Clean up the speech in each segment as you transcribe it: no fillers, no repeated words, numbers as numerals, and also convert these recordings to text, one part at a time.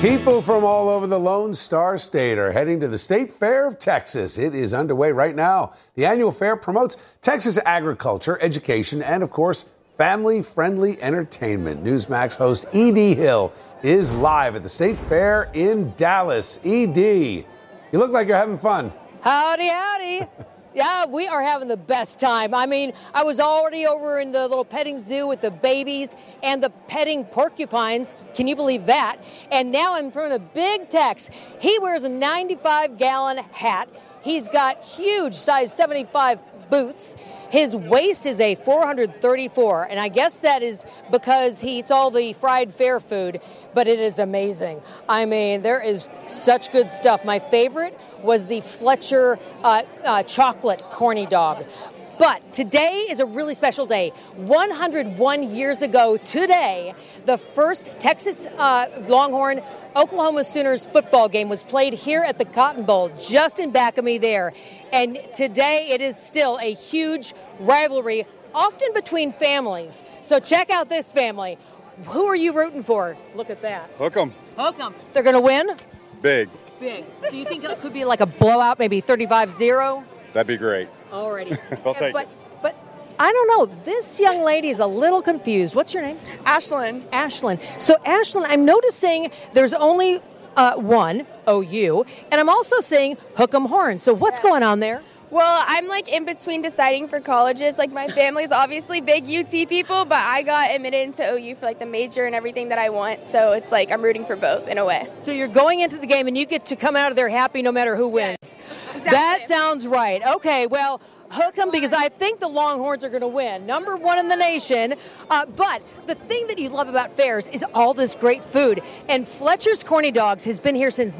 People from all over the Lone Star State are heading to the State Fair of Texas. It is underway right now. The annual fair promotes Texas agriculture, education, and, of course, family-friendly entertainment. Newsmax host E.D. Hill is live at the State Fair in Dallas. E.D., you look like you're having fun. Howdy, howdy. Yeah, we are having the best time. I mean, I was already over in the little petting zoo with the babies and the petting porcupines. Can you believe that? And now I'm in front of Big Tex. He wears a 95-gallon hat. He's got huge size 75 boots. His waist is a 434, and I guess that is because he eats all the fried fair food, but it is amazing. I mean, there is such good stuff. My favorite was the Fletcher chocolate corny dog. But today is a really special day. 101 years ago today, the first Texas Longhorn Oklahoma Sooners football game was played here at the Cotton Bowl, just in back of me there. And today it is still a huge rivalry, often between families. So check out this family. Who are you rooting for? Look at that. Hook 'em. Hook 'em. They're going to win? Big. Big. So you think it could be like a blowout, maybe 35-0? That'd be great. Alrighty. I'll take it. But I don't know. This young lady is a little confused. What's your name? Ashlyn. Ashlyn. So, Ashlyn, I'm noticing there's only one, OU, and I'm also seeing Hook 'em Horn. So what's going on there? Well, I'm like in between deciding for colleges. Like my family's obviously big UT people, but I got admitted into OU for like the major and everything that I want. So it's like I'm rooting for both in a way. So you're going into the game and you get to come out of there happy no matter who wins. Yes, exactly. That sounds right. Okay, well, hook 'em because I think the Longhorns are going to win. Number one in the nation. But the thing that you love about fairs is all this great food. And Fletcher's Corny Dogs has been here since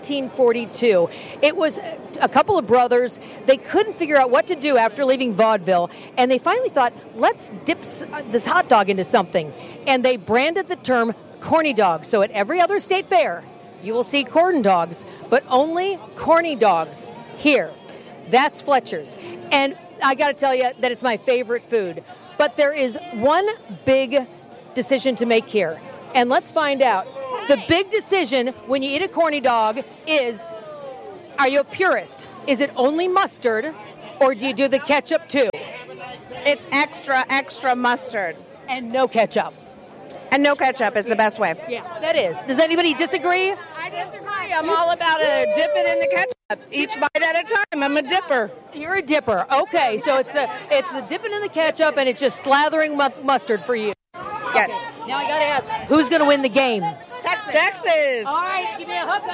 1942. It was a couple of brothers. They couldn't figure out what to do after leaving vaudeville. And they finally thought, let's dip this hot dog into something. And they branded the term Corny Dogs. So at every other state fair, you will see corn dogs, but only Corny Dogs here. That's Fletcher's. And I got to tell you that it's my favorite food. But there is one big decision to make here. And let's find out. The big decision when you eat a corny dog is, are you a purist? Is it only mustard, or do you do the ketchup too? It's extra mustard. And no ketchup. And no ketchup is the best way. Yeah, that is. Does anybody disagree? I disagree. I'm all about dip it in the ketchup. Each bite at a time. I'm a dipper. You're a dipper. Okay, so it's the dipping in the ketchup and it's just slathering mustard for you. Yes. Okay. Now I got to ask, who's going to win the game? Texas. All right, give me a hook 'em.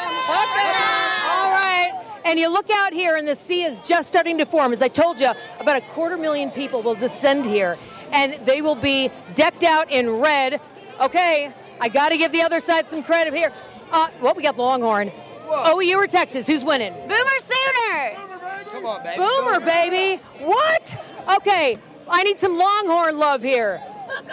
All right. And you look out here and the sea is just starting to form. As I told you, about 250,000 people will descend here. And they will be decked out in red. Okay, I got to give the other side some credit here. We got the Longhorn. Whoa. OU or Texas? Who's winning? Boomer Sooner. Come on, baby. Boomer, baby. What? Okay, I need some Longhorn love here.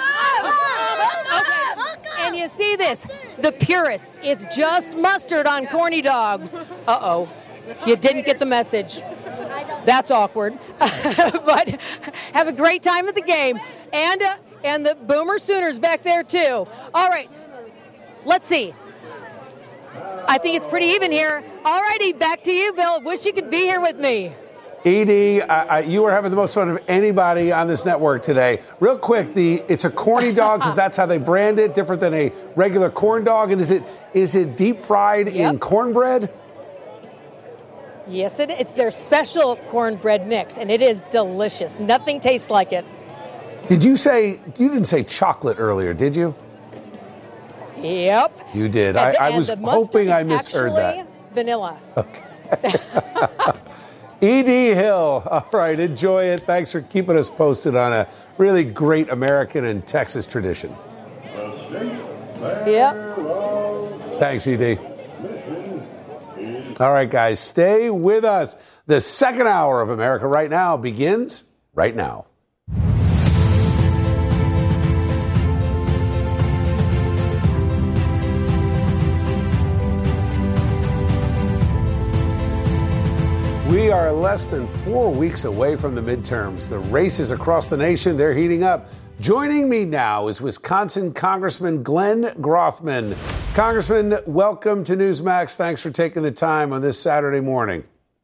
Okay. And you see this, the purists. It's just mustard on corny dogs. Uh-oh, you didn't get the message. That's awkward. But have a great time at the game. And the Boomer Sooners back there, too. All right, let's see. I think it's pretty even here. All righty, back to you, Bill. Wish you could be here with me. Edie, you are having the most fun of anybody on this network today. Real quick, it's a corny dog because that's how they brand it, different than a regular corn dog. And is it deep fried in cornbread? Yes, it's their special cornbread mix, and it is delicious. Nothing tastes like it. Did you didn't say chocolate earlier, did you? Yep. You did. I was hoping I misheard that. Vanilla. Okay. E.D. Hill. All right, enjoy it. Thanks for keeping us posted on a really great American and Texas tradition. Yep. Thanks, E.D. All right, guys, stay with us. The second hour of America Right Now begins right now. We We are less than 4 weeks away from the midterms. The races across the nation, they're heating up. Joining me now is Wisconsin Congressman Glenn Grothman. Congressman, welcome to Newsmax. Thanks for taking the time on this Saturday morning.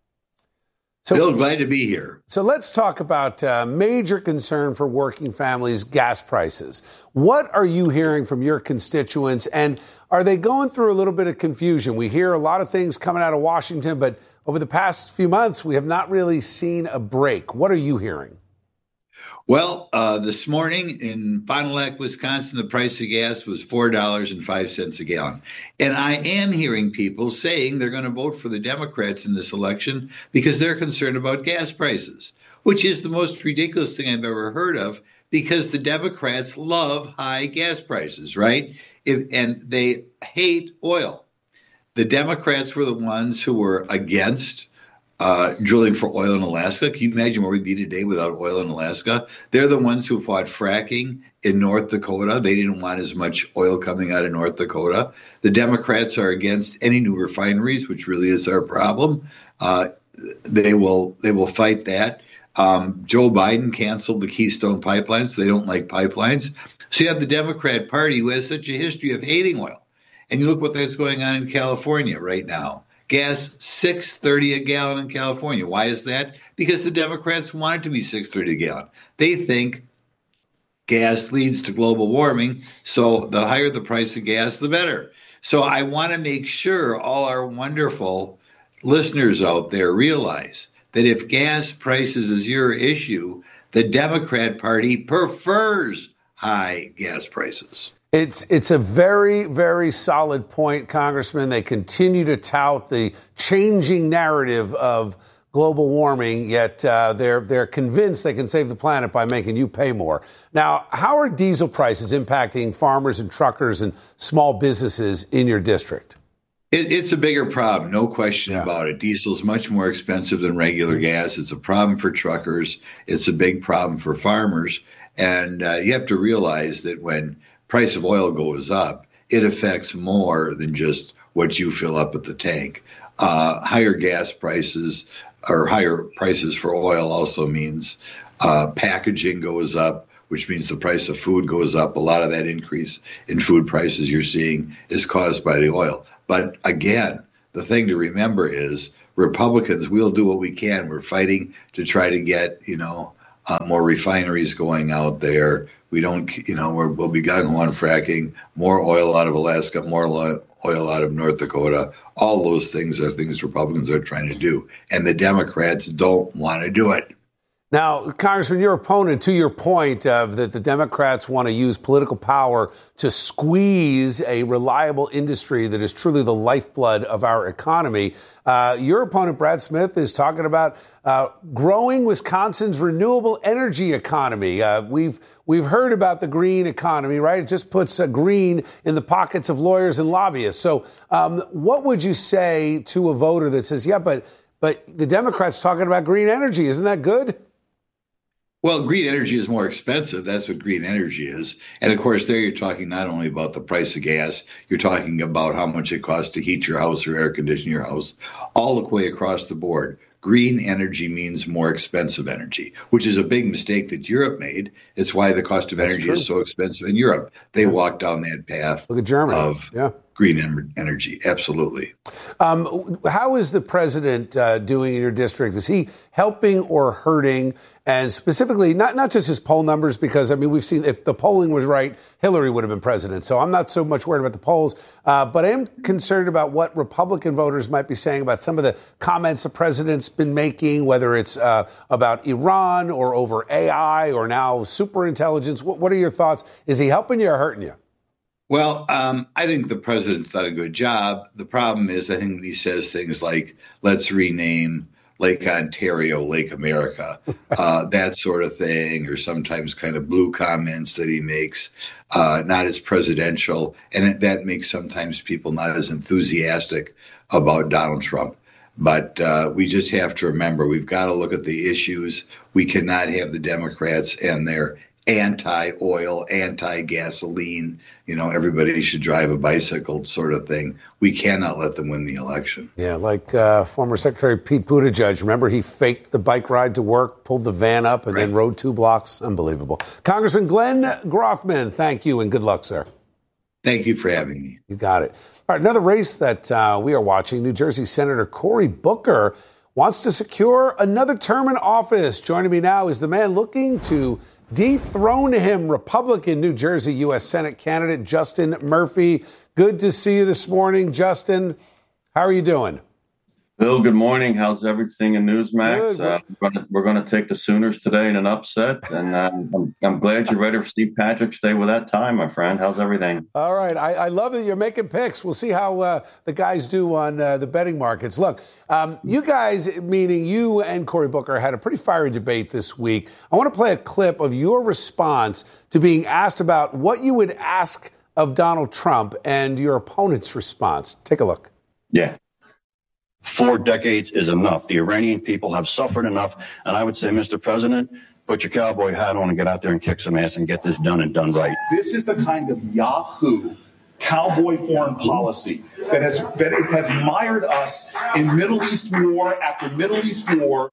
Bill, glad to be here. So let's talk about major concern for working families, gas prices. What are you hearing from your constituents, and are they going through a little bit of confusion? We hear a lot of things coming out of Washington, but over the past few months, we have not really seen a break. What are you hearing? Well, this morning in Fond du Lac, Wisconsin, the price of gas was $4.05 a gallon. And I am hearing people saying they're going to vote for the Democrats in this election because they're concerned about gas prices, which is the most ridiculous thing I've ever heard of, because the Democrats love high gas prices, right? And they hate oil. The Democrats were the ones who were against drilling for oil in Alaska. Can you imagine where we'd be today without oil in Alaska? They're the ones who fought fracking in North Dakota. They didn't want as much oil coming out of North Dakota. The Democrats are against any new refineries, which really is our problem. They will fight that. Joe Biden canceled the Keystone pipeline, so they don't like pipelines. So you have the Democrat Party, who has such a history of hating oil. And you look what's going on in California right now. Gas, $6.30 a gallon in California. Why is that? Because the Democrats want it to be $6.30 a gallon. They think gas leads to global warming, so the higher the price of gas, the better. So I want to make sure all our wonderful listeners out there realize that if gas prices is your issue, the Democrat Party prefers high gas prices. It's a very, very solid point, Congressman. They continue to tout the changing narrative of global warming, yet they're convinced they can save the planet by making you pay more. Now, how are diesel prices impacting farmers and truckers and small businesses in your district? It's a bigger problem, no question about it. Diesel is much more expensive than regular gas. It's a problem for truckers. It's a big problem for farmers. And you have to realize that when price of oil goes up, it affects more than just what you fill up at the tank. Higher gas prices or higher prices for oil also means packaging goes up, which means the price of food goes up. A lot of that increase in food prices you're seeing is caused by the oil. But again, the thing to remember is Republicans, we'll do what we can. We're fighting to try to get, more refineries going out there. We don't, we'll be gung on fracking, more oil out of Alaska, more oil out of North Dakota. All those things are things Republicans are trying to do. And the Democrats don't want to do it. Now, Congressman, your opponent, to your point that the Democrats want to use political power to squeeze a reliable industry that is truly the lifeblood of our economy, your opponent, Brad Smith, is talking about growing Wisconsin's renewable energy economy. We've heard about the green economy, right? It just puts green in the pockets of lawyers and lobbyists. So what would you say to a voter that says, yeah, but the Democrats talking about green energy, isn't that good? Well, green energy is more expensive. That's what green energy is. And of course, there you're talking not only about the price of gas, you're talking about how much it costs to heat your house or air condition your house, all the way across the board. Green energy means more expensive energy, which is a big mistake that Europe made. It's why the cost of energy is so expensive in Europe. They walked down that path Look at Germany. Of green energy. Absolutely. How is the president doing in your district? Is he helping or hurting? And specifically, not just his poll numbers, because, we've seen if the polling was right, Hillary would have been president. So I'm not so much worried about the polls, but I am concerned about what Republican voters might be saying about some of the comments the president's been making, whether it's about Iran or over AI or now superintelligence. What are your thoughts? Is he helping you or hurting you? Well, I think the president's done a good job. The problem is, I think he says things like, let's rename Lake Ontario, Lake America, that sort of thing, or sometimes kind of blue comments that he makes, not as presidential. And that makes sometimes people not as enthusiastic about Donald Trump. But we just have to remember, we've got to look at the issues. We cannot have the Democrats and their anti-oil, anti-gasoline, everybody should drive a bicycle sort of thing. We cannot let them win the election. Yeah, like former Secretary Pete Buttigieg. Remember, he faked the bike ride to work, pulled the van up, and then rode 2 blocks. Unbelievable. Congressman Glenn Groffman, thank you and good luck, sir. Thank you for having me. You got it. All right, another race that we are watching. New Jersey Senator Cory Booker wants to secure another term in office. Joining me now is the man looking to dethrone him, Republican New Jersey U.S. Senate candidate Justin Murphy. Good to see you this morning, Justin. How are you doing? Bill, good morning. How's everything in Newsmax? We're going to take the Sooners today in an upset, and I'm glad you're ready for St. Patrick's Day with that time, my friend. How's everything? All right. I love that you're making picks. We'll see how the guys do on the betting markets. Look, you guys, meaning you and Cory Booker, had a pretty fiery debate this week. I want to play a clip of your response to being asked about what you would ask of Donald Trump and your opponent's response. Take a look. Yeah. 4 decades is enough. The Iranian people have suffered enough. And I would say, Mr. President, put your cowboy hat on and get out there and kick some ass and get this done and done right. This is the kind of Yahoo cowboy foreign policy that has mired us in Middle East war after Middle East war.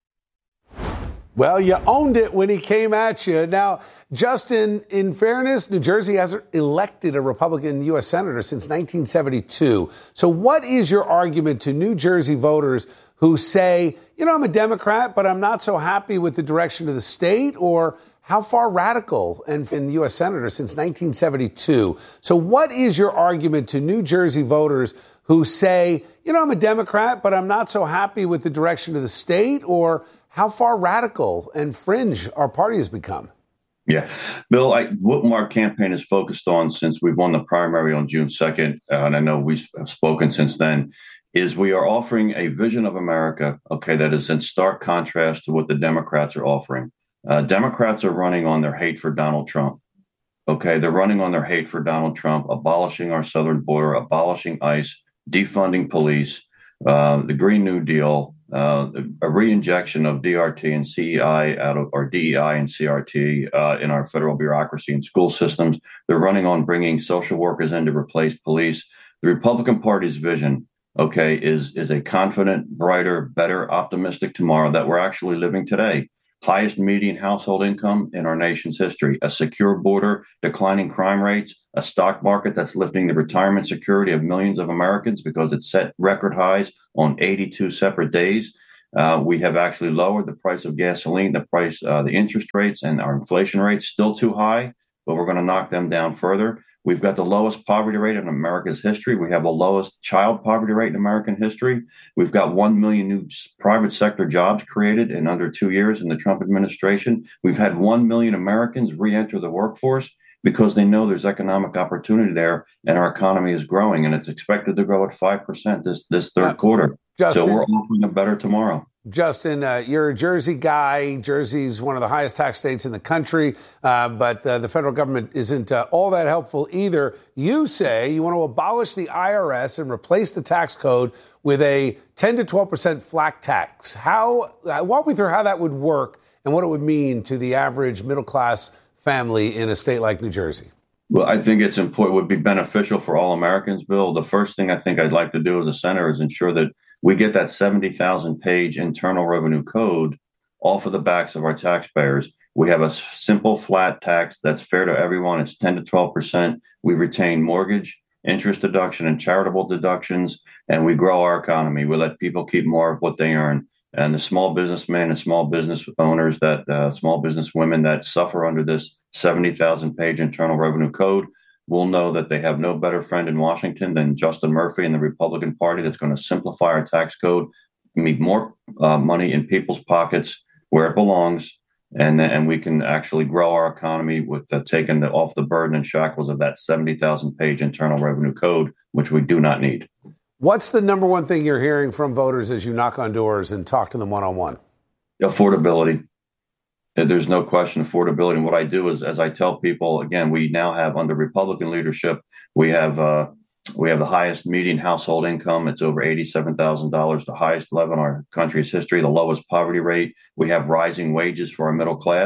Well, you owned it when he came at you. Now, Justin, in fairness, New Jersey hasn't elected a Republican U.S. Senator since 1972. So what is your argument to New Jersey voters who say, I'm a Democrat, but I'm not so happy with the direction of the state? Or how far radical and U.S. Senator since 1972? So what is your argument to New Jersey voters who say, I'm a Democrat, but I'm not so happy with the direction of the state? Or how far radical and fringe our party has become? Yeah. Bill, what our campaign is focused on since we've won the primary on June 2nd, and I know we have spoken since then, is we are offering a vision of America, that is in stark contrast to what the Democrats are offering. Democrats are running on their hate for Donald Trump. They're running on their hate for Donald Trump, abolishing our southern border, abolishing ICE, defunding police, the Green New Deal, a re-injection of DRT and CEI DEI and CRT in our federal bureaucracy and school systems. They're running on bringing social workers in to replace police. The Republican Party's vision, is a confident, brighter, better, optimistic tomorrow that we're actually living today. Highest median household income in our nation's history, a secure border, declining crime rates, a stock market that's lifting the retirement security of millions of Americans because it set record highs on 82 separate days. We have actually lowered the price of gasoline, the interest rates, and our inflation rates still too high, but we're going to knock them down further. We've got the lowest poverty rate in America's history. We have the lowest child poverty rate in American history. We've got 1 million new private sector jobs created in under 2 years in the Trump administration. We've had 1 million Americans re-enter the workforce because they know there's economic opportunity there, and our economy is growing, and it's expected to grow at 5% this third quarter. Justin, so we're offering a better tomorrow. Justin, you're a Jersey guy. Jersey's one of the highest tax states in the country, but the federal government isn't all that helpful either. You say you want to abolish the IRS and replace the tax code with a 10 to 12% flat tax. Walk me through how that would work and what it would mean to the average middle-class family in a state like New Jersey. Well, I think it's important, would be beneficial for all Americans, Bill. The first thing I think I'd like to do as a senator is ensure that we get that 70,000-page internal revenue code off of the backs of our taxpayers. We have a simple flat tax that's fair to everyone. It's 10 to 12%. We retain mortgage, interest deduction, and charitable deductions, and we grow our economy. We let people keep more of what they earn. And the small businessmen and small business owners, small business women that suffer under this 70,000-page internal revenue code will know that they have no better friend in Washington than Justin Murphy and the Republican Party that's going to simplify our tax code, make more money in people's pockets where it belongs, and we can actually grow our economy with taking off the burden and shackles of that 70,000-page internal revenue code, which we do not need. What's the number one thing you're hearing from voters as you knock on doors and talk to them one-on-one? Affordability. There's no question affordability. And what I do is, as I tell people, again, we now have under Republican leadership, we have the highest median household income. It's over $87,000, the highest level in our country's history, the lowest poverty rate. We have rising wages for our middle class.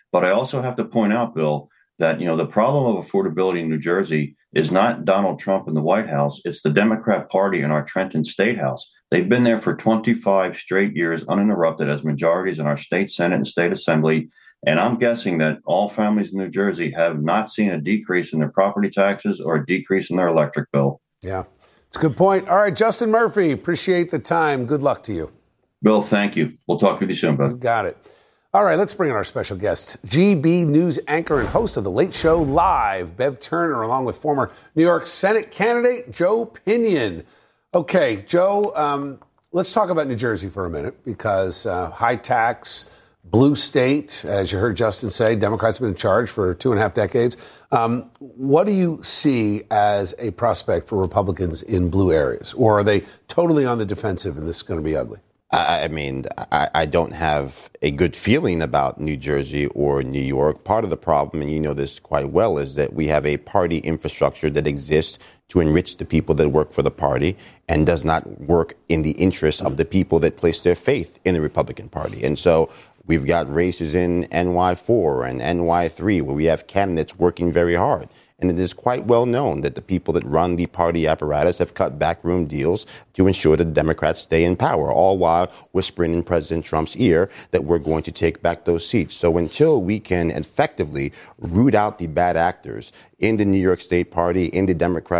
But I also have to point out, Bill, that, the problem of affordability in New Jersey is not Donald Trump in the White House. It's the Democrat Party in our Trenton State House. They've been there for 25 straight years uninterrupted as majorities in our state Senate and state assembly. And I'm guessing that all families in New Jersey have not seen a decrease in their property taxes or a decrease in their electric bill. Yeah, it's a good point. All right, Justin Murphy, appreciate the time. Good luck to you. Bill, thank you. We'll talk with you soon, bud. You got it. All right, let's bring in our special guest, GB News anchor and host of The Late Show Live, Bev Turner, along with former New York Senate candidate Joe Pinion. Okay, Joe, let's talk about New Jersey for a minute because high tax, blue state, as you heard Justin say, Democrats have been in charge for 2.5 decades. What do you see as a prospect for Republicans in blue areas? Or are they totally on the defensive and this is going to be ugly? I mean, I don't have a good feeling about New Jersey or New York. Part of the problem, and you know this quite well, is that we have a party infrastructure that exists to enrich the people that work for the party and does not work in the interest of the people that place their faith in the Republican Party. And so we've got races in NY4 and NY3 where we have candidates working very hard. And it is quite well known that the people that run the party apparatus have cut backroom deals to ensure that Democrats stay in power, all while whispering in President Trump's ear that we're going to take back those seats. So until we can effectively root out the bad actors in the New York State Party, in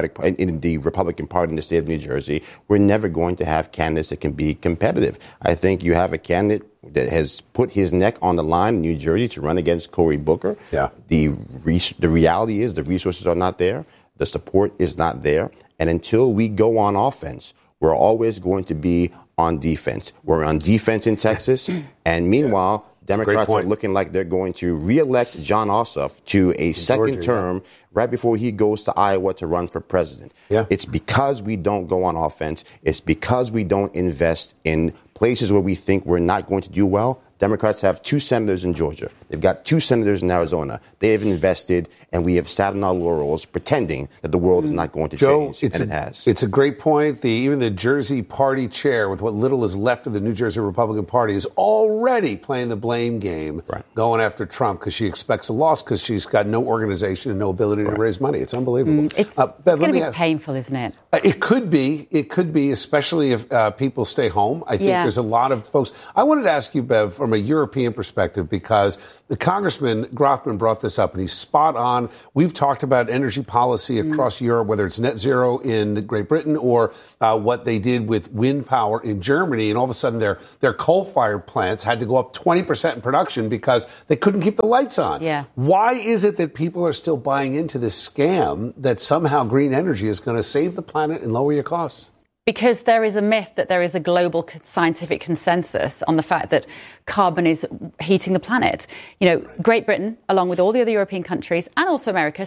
the Republican Party in the state of New Jersey, we're never going to have candidates that can be competitive. I think you have a candidate that has put his neck on the line in New Jersey to run against Cory Booker. Yeah. The reality is the resources are not there. The support is not there. And until we go on offense, we're always going to be on defense. We're on defense in Texas. And meanwhile, Democrats are looking like they're going to reelect Jon Ossoff to a second term right before he goes to Iowa to run for president. Yeah. It's because we don't go on offense. It's because we don't invest in places where we think we're not going to do well. Democrats have 2 senators in Georgia. They've got 2 senators in Arizona. They have invested, and we have sat on our laurels pretending that the world is not going to change, and it has. It's a great point. Even the Jersey party chair, with what little is left of the New Jersey Republican Party, is already playing the blame game, going after Trump because she expects a loss because she's got no organization and no ability to raise money. It's unbelievable. It's going to be painful, isn't it? It could be. It could be, especially if people stay home. I think there's a lot of folks. I wanted to ask you, Bev, from a European perspective, because the Congressman Grothman brought this up, and he's spot on. We've talked about energy policy across Europe, whether it's net zero in Great Britain or what they did with wind power in Germany. And all of a sudden, their coal-fired plants had to go up 20% in production because they couldn't keep the lights on. Yeah. Why is it that people are still buying into this scam that somehow green energy is going to save the planet and lower your costs? Because there is a myth that there is a global scientific consensus on the fact that carbon is heating the planet. Great Britain, along with all the other European countries and also America,